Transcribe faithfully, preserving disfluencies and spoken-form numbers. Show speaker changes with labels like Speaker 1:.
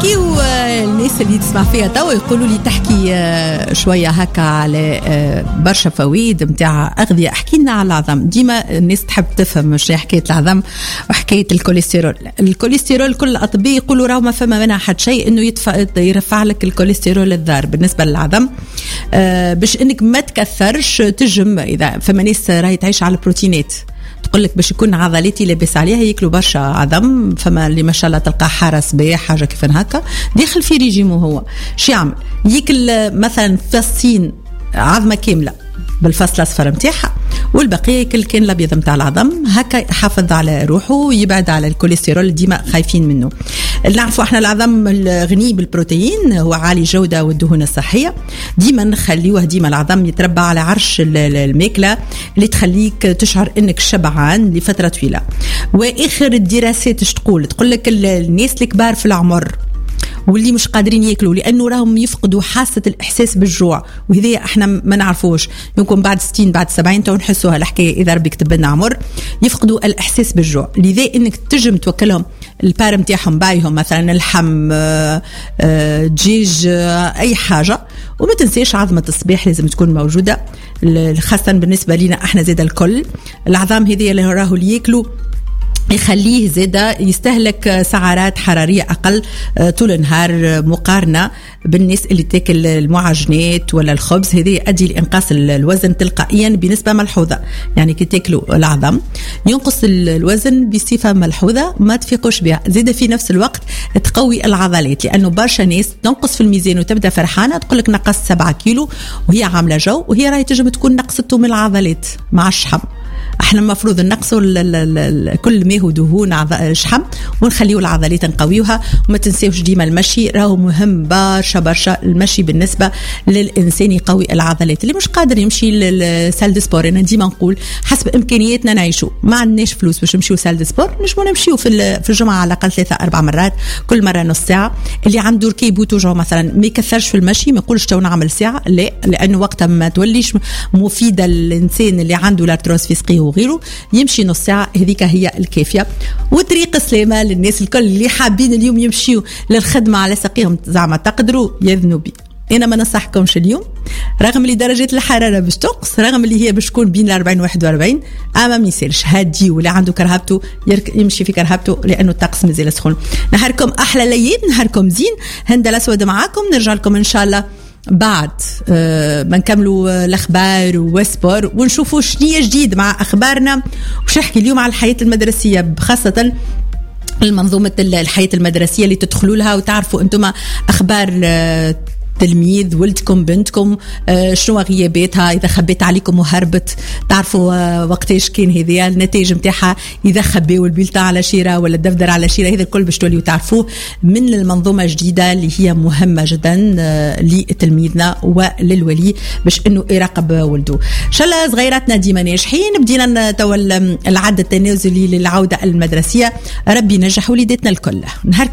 Speaker 1: نحكيو الناس اللي تسمع فيها توا يقولوا لي تحكي شويه هكا على برشا فوائد نتاع اغذيه. احكي لنا على العظم. ديما الناس تحب تفهم مش حكايه العظم وحكايه الكوليسترول. الكوليسترول كل الاطباء يقولوا راهو ما فما منها حد شيء انه يدفع يرفع لك الكوليسترول الضار بالنسبه للعظم باش انك ما تكثرش تجم. اذا فما ناس راهي تعيش على البروتينات تقول لك باش يكون عضلاتي لاباس عليها ياكلوا برشا عظم. فما اللي ما شاء الله تلقى حارس صباح حاجه كيف هكا داخل في ريجيمو هو شو يعمل ياكل مثلا فصين عظمه كامله بالفصل الاصفر نتاعها والبقيه ياكل كان الابيض نتاع العظم هكا يحافظ على روحه ويبعد على الكوليسترول ديما خايفين منه. نعرفوا احنا العظم الغني بالبروتين هو عالي الجوده والدهون الصحيه. ديما نخليوه ديما العظم يتربى على عرش الماكله اللي تخليك تشعر انك شبعان لفتره طويله. واخر الدراسات ايش تقول تقول لك الناس الكبار في العمر واللي مش قادرين ياكلوا لانه راهم يفقدوا حاسه الاحساس بالجوع وهذه احنا ما نعرفوش. يمكن بعد ستين بعد سبعين تو نحسوها الحكايه اذا ربي كتب لنا عمر يفقدوا الاحساس بالجوع. لذا انك تجم توكلهم البار نتاعهم بايهم مثلا اللحم دجاج اي حاجه. وما تنساش عظمه الصباح لازم تكون موجوده خاصه بالنسبه لنا احنا زيد الكل. العظام هذه اللي راهو اللي ياكلوا يخليه زيادة يستهلك سعرات حرارية أقل طول النهار مقارنة بالناس اللي تاكل المعجنات ولا الخبز. هذه يؤدي لإنقاص الوزن تلقائيا بنسبة ملحوظة. يعني كي تاكلوا العظم ينقص الوزن بصفة ملحوظة ما تفيقوش بها. زيادة في نفس الوقت تقوي العضلات لأنه برشا ناس تنقص في الميزان وتبدأ فرحانة تقولك نقص سبعة كيلو وهي عاملة جو وهي راهي تجم تكون نقصته من العضلات مع الشحم. احنا المفروض نقصوا كل ما هو دهون شحم ونخليو العضلات نقويوها. وما تنساوش ديما المشي راهو مهم برشا برشا. المشي بالنسبه للانسان يقوي العضلات. اللي مش قادر يمشي للسال دي سبور انا ديما نقول حسب امكانياتنا نعيشوا ما عندناش فلوس باش نمشيو سال دي سبور نجمو نمشيو في في الجمعه على الاقل ثلاثه اربع مرات كل مره نص ساعه. اللي عنده ركيب وتوجعو مثلا ما يكثرش في المشي ما يقولش تو نعمل ساعه لا لانه وقتها ما توليش مفيده للانسان اللي عنده لارتروز فيسقي وغيره يمشي نص ساعة هذيك هي الكافية. وطريق السلامة للناس الكل اللي حابين اليوم يمشيوا للخدمة على ساقيهم زعما تقدروا يذنوا بي. أنا ما نصحكمش اليوم رغم اللي درجات الحرارة باش تنقص رغم اللي هي باش تكون بين الأربعين واحد وأربعين أما ما يصيرش هادي ولا عنده كرهبته يمشي في كرهبته لأنه الطقس مازال سخون. نهاركم أحلى ليل نهاركم زين. هند الأسود معاكم نرجع لكم إن شاء الله بعد آه ما نكملوا الاخبار وسبور ونشوفوا شنو جديد مع اخبارنا وش نحكي اليوم على الحياه المدرسيه خاصه المنظومه الحياه المدرسيه اللي تدخلوا لها وتعرفوا انتم اخبار آه تلميذ ولدكم بنتكم آه شنو غياباتها اذا خبيت عليكم وهربت تعرفوا آه وقتاش كان هذه النتائج نتاعها اذا خبيوا البيلتا على شيره ولا الدفتر على شيره. هذا الكل باش توليوا تعرفوه من المنظومه الجديده اللي هي مهمه جدا آه لتلميذنا وللولي باش انه يراقب ولده. ان شاء الله صغيراتنا ديما ناجحين. بدينا تو العد التنازلي للعوده المدرسيه. ربي ينجح وليداتنا الكل. نهار